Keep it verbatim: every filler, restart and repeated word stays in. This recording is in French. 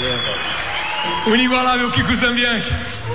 On y va là, meu que coisa bianca.